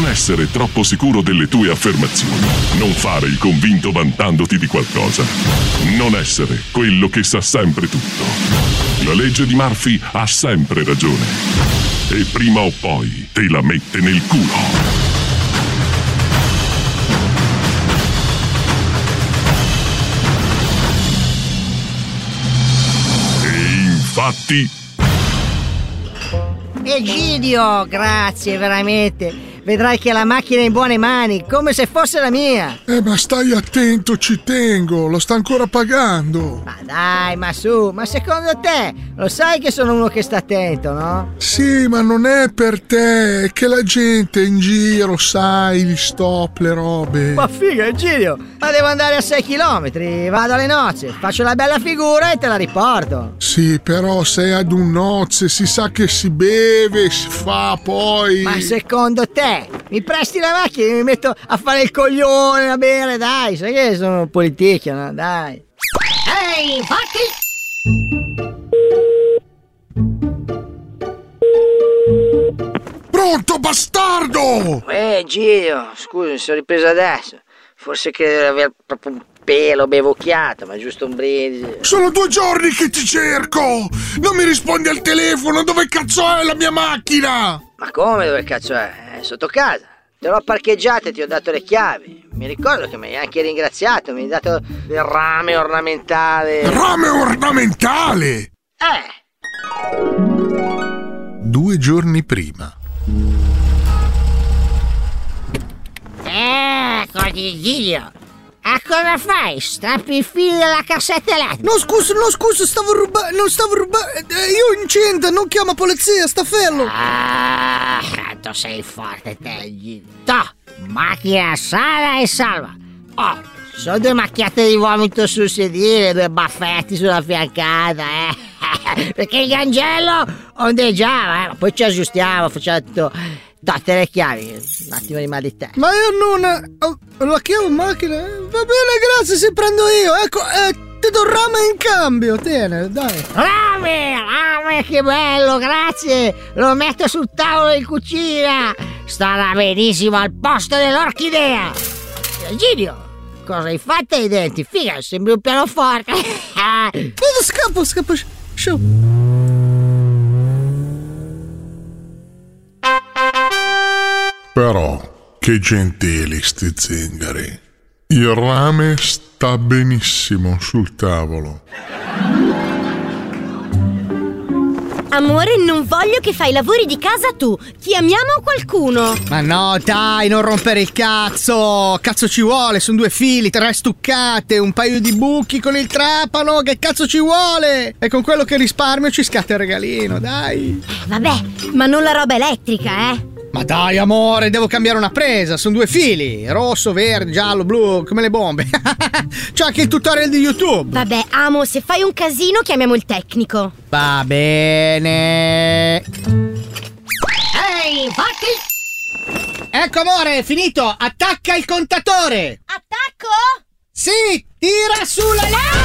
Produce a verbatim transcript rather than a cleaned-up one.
Non essere troppo sicuro delle tue affermazioni. Non fare il convinto vantandoti di qualcosa. Non essere quello che sa sempre tutto. La legge di Murphy ha sempre ragione. E prima o poi te la mette nel culo. Infatti. Egidio, grazie veramente. Vedrai che la macchina è in buone mani, come se fosse la mia. Eh, ma stai attento, ci tengo, lo sta ancora pagando. Ma dai, ma su, ma secondo te lo sai che sono uno che sta attento, no? Sì, ma non è per te, è che la gente in giro, sai, gli stop, le robe. Ma figa, Egidio, ma devo andare a sei chilometri, vado alle nozze, faccio la bella figura e te la riporto. Sì, però sei ad un nozze, si sa che si beve, si fa poi. Ma secondo te mi presti la macchina e mi metto a fare il coglione a bere, dai, sai che sono un politicchio, no? Dai. Ehi, infatti. Pronto, bastardo! Eh, Gio, scusa, mi sono ripreso adesso. Forse che aver proprio un pelo bevocchiato, ma giusto un brindisi. Sono due giorni che ti cerco! Non mi rispondi al telefono, dove cazzo è la mia macchina? Ma come, dove cazzo è? È sotto casa. Te l'ho parcheggiata e ti ho dato le chiavi. Mi ricordo che mi hai anche ringraziato, mi hai dato del rame ornamentale. Rame ornamentale? Eh! Due giorni prima. Eccoti, Giglio. A cosa fai? Strappi i fili della cassetta elettrica? No, scusa, no, scusa, stavo rubando, non stavo rubando. Eh, io incinta, non chiama polizia, sta fermo. Ah, tu sei forte te, Giglio. Toh, macchina sana e salva. Oh, sono due macchiate di vomito sul sedile, due baffetti sulla fiancata, eh. Perché il gangello ondeggiava, eh. Ma poi ci aggiustiamo, facciamo tutto. Date le chiavi, un attimo di mal di te. Ma io non... Oh, la chiave in macchina? Va bene, grazie, se prendo io. Ecco, eh, ti do rame in cambio, tiene, dai. Rame, rame, che bello, grazie. Lo metto sul tavolo in cucina. Starà benissimo al posto dell'orchidea. Giglio, cosa hai fatto ai denti? Figa, sembri un pianoforte. Vado, scappo, scappo. Show. Però, che gentili sti zingari. Il rame sta benissimo sul tavolo. Amore, non voglio che fai i lavori di casa tu. Chiamiamo qualcuno. Ma no, dai, non rompere il cazzo. Cazzo ci vuole, sono due fili, tre stuccate, un paio di buchi con il trapano. Che cazzo ci vuole? E con quello che risparmio ci scatta il regalino, dai. Eh, vabbè, ma non la roba elettrica, eh. Ma dai, amore, devo cambiare una presa. Sono due fili, rosso, verde, giallo, blu, come le bombe. C'è anche il tutorial di YouTube. Vabbè, amo, se fai un casino chiamiamo il tecnico. Va bene. Ehi, infatti. Ecco, amore, è finito. Attacca il contatore. Attacco? Sì, tira sulla...